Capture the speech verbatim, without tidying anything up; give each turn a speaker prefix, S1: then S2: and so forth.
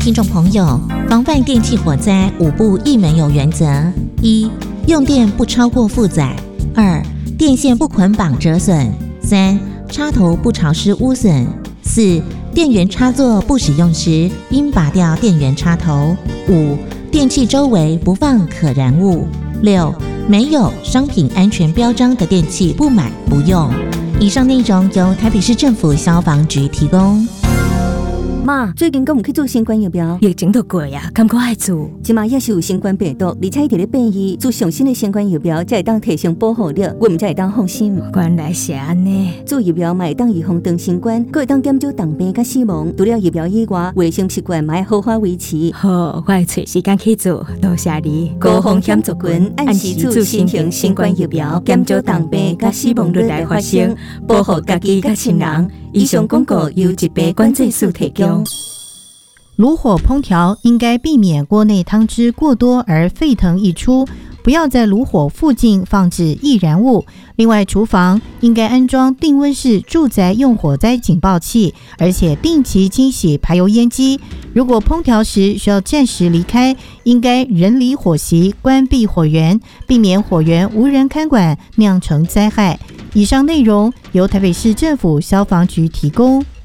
S1: 听众朋友，防范电器火灾五不一没有原则：一、用电不超过负载；二、电线不捆绑折损；三、插头不潮湿污损；四、电源插座不使用时，应拔掉电源插头；五、电器周围不放可燃物；六、没有商品安全标章的电器不买不用。以上内容由台北市政府消防局提供。
S2: 妈，最近敢有去做新冠疫苗？
S3: 疫情都过呀，敢搁爱做？
S2: 即马也是有新冠病毒，而且伊伫咧变异，做上新的新冠疫苗才会当提升保护力，我们才会当放心。
S3: 原来是安尼，
S2: 做疫苗嘛会当预防长新冠，阁会当减少重病甲死亡。除了疫苗以外，卫生习惯嘛要好好维持。
S3: 好，我会找时间去做，多谢你。
S2: 高风险族群按时自新型新冠疫苗，减少重病甲死亡率来发生，保护家己甲亲人。以上广告由一百管制署提供。
S4: 炉火烹调应该避免锅内汤汁过多而沸腾溢出，不要在炉火附近放置易燃物。另外，厨房应该安装定温式住宅用火灾警报器，而且定期清洗排油烟机。如果烹调时需要暂时离开，应该人离火席，关闭火源，避免火源无人看管酿成灾害。以上内容由台北市政府消防局提供。